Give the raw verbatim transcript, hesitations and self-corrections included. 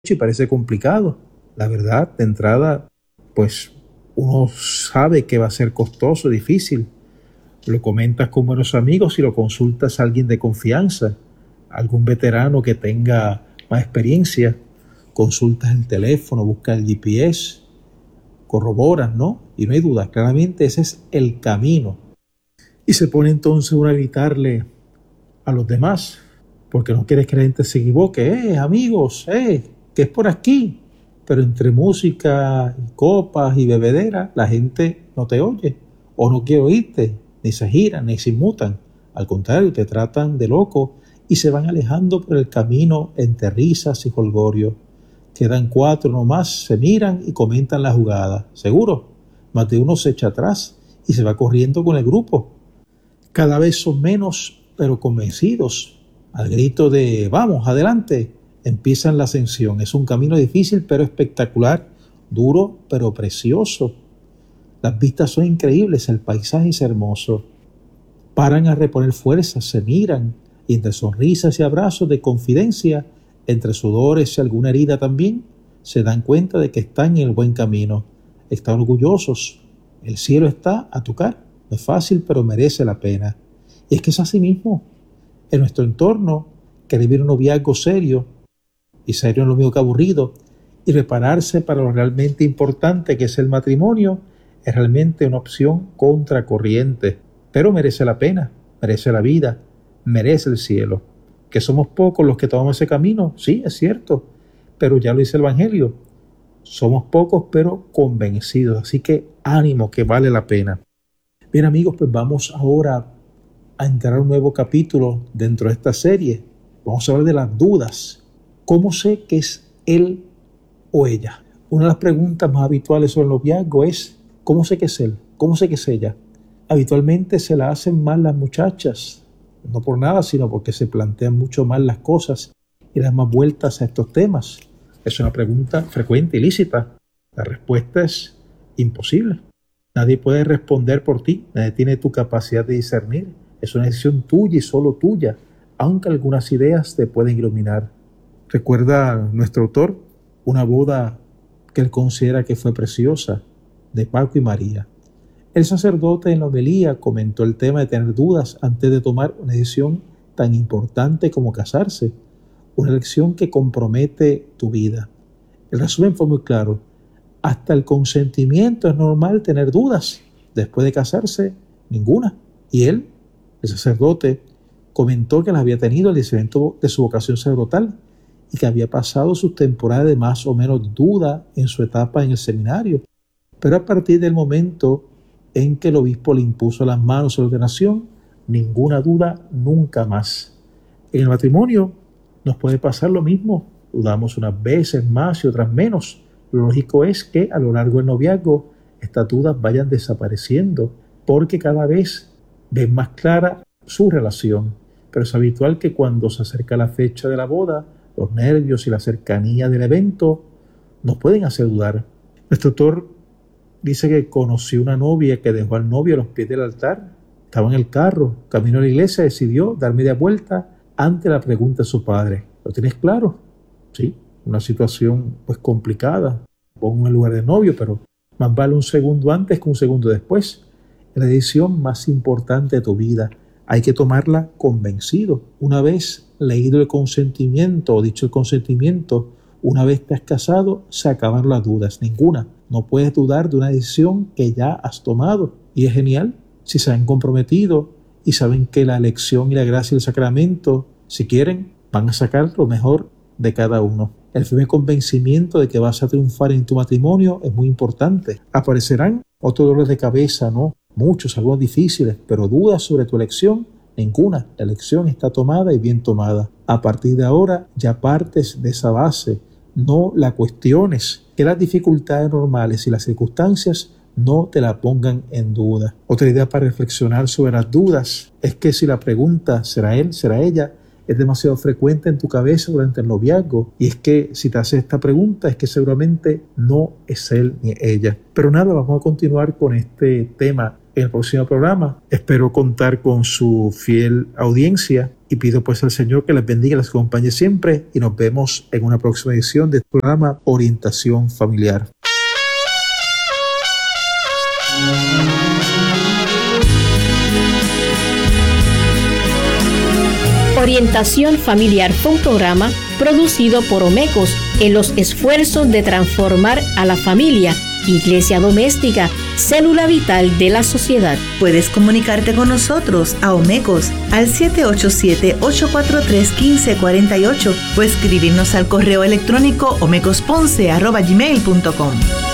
y parece complicado. La verdad, de entrada, pues uno sabe que va a ser costoso, difícil. Lo comentas con buenos amigos y lo consultas a alguien de confianza, algún veterano que tenga más experiencia. Consultas el teléfono, buscas el G P S, corroboras, ¿no? Y no hay duda, claramente ese es el camino. Y se pone entonces uno a gritarle a los demás, porque no quieres que la gente se equivoque. ¡Eh, amigos! ¡Eh, que es por aquí! Pero entre música, y copas y bebedera, la gente no te oye, o no quiere oírte, ni se giran, ni se inmutan. Al contrario, te tratan de loco y se van alejando por el camino entre risas y jolgorio. Quedan cuatro nomás, se miran y comentan la jugada. Seguro, más de uno se echa atrás y se va corriendo con el grupo. Cada vez son menos, pero convencidos. Al grito de «¡Vamos, adelante!» empiezan la ascensión. Es un camino difícil, pero espectacular, duro, pero precioso. Las vistas son increíbles, el paisaje es hermoso. Paran a reponer fuerzas, se miran, y entre sonrisas y abrazos de confidencia, entre sudores y alguna herida también, se dan cuenta de que están en el buen camino. Están orgullosos. El cielo está a tocar. No es fácil, pero merece la pena. Y es que es así mismo. En nuestro entorno, querer vivir un noviazgo serio, y serio no es lo mismo que aburrido, y prepararse para lo realmente importante que es el matrimonio, es realmente una opción contracorriente. Pero merece la pena, merece la vida, merece el cielo. ¿Que somos pocos los que tomamos ese camino? Sí, es cierto, pero ya lo dice el Evangelio. Somos pocos, pero convencidos. Así que ánimo, que vale la pena. Bien, amigos, pues vamos ahora a entrar a un nuevo capítulo dentro de esta serie. Vamos a hablar de las dudas. ¿Cómo sé que es él o ella? Una de las preguntas más habituales sobre el noviazgo es ¿cómo sé que es él? ¿Cómo sé que es ella? Habitualmente se la hacen mal las muchachas, no por nada, sino porque se plantean mucho mal las cosas y dan más vueltas a estos temas. Es una pregunta frecuente y lícita. La respuesta es imposible. Nadie puede responder por ti, nadie tiene tu capacidad de discernir. Es una decisión tuya y solo tuya, aunque algunas ideas te pueden iluminar. Recuerda nuestro autor una boda que él considera que fue preciosa, de Paco y María. El sacerdote en la homilía comentó el tema de tener dudas antes de tomar una decisión tan importante como casarse, una elección que compromete tu vida. El resumen fue muy claro. Hasta el consentimiento es normal tener dudas. Después de casarse, ninguna. Y él, el sacerdote, comentó que las había tenido al iniciamiento de su vocación sacerdotal y que había pasado sus temporadas de más o menos duda en su etapa en el seminario. Pero a partir del momento en que el obispo le impuso las manos a la ordenación, ninguna duda nunca más. En el matrimonio nos puede pasar lo mismo. Dudamos unas veces más y otras menos. Lo lógico es que a lo largo del noviazgo estas dudas vayan desapareciendo porque cada vez ven más clara su relación. Pero es habitual que cuando se acerca la fecha de la boda, los nervios y la cercanía del evento nos pueden hacer dudar. Nuestro autor dice que conoció una novia que dejó al novio a los pies del altar. Estaba en el carro, camino a la iglesia, decidió dar media vuelta ante la pregunta de su padre. ¿Lo tienes claro? Sí, una situación pues complicada. Pongo en el lugar del novio, pero más vale un segundo antes que un segundo después. Es la decisión más importante de tu vida. Hay que tomarla convencido. Una vez leído el consentimiento o dicho el consentimiento, una vez te has casado, se acabaron las dudas. Ninguna. No puedes dudar de una decisión que ya has tomado. Y es genial si se han comprometido y saben que la elección y la gracia del sacramento, si quieren, van a sacar lo mejor de cada uno. El firme convencimiento de que vas a triunfar en tu matrimonio es muy importante. Aparecerán otros dolores de cabeza, ¿no? Muchos, algunos difíciles, pero dudas sobre tu elección, ninguna. La elección está tomada y bien tomada. A partir de ahora ya partes de esa base. No la cuestiones. Que las dificultades normales y las circunstancias no te la pongan en duda. Otra idea para reflexionar sobre las dudas es que si la pregunta ¿será él, será ella?, es demasiado frecuente en tu cabeza durante el noviazgo. Y es que si te haces esta pregunta es que seguramente no es él ni ella. Pero nada, vamos a continuar con este tema en el próximo programa. Espero contar con su fiel audiencia y pido pues al Señor que les bendiga y les acompañe siempre, y nos vemos en una próxima edición del programa Orientación Familiar. Orientación Familiar fue un programa producido por Omecos en los esfuerzos de transformar a la familia, iglesia doméstica, célula vital de la sociedad. Puedes comunicarte con nosotros a Omecos al siete ocho siete, ocho cuatro tres, uno cinco cuatro ocho o escribirnos al correo electrónico omecosponce arroba gmail punto com.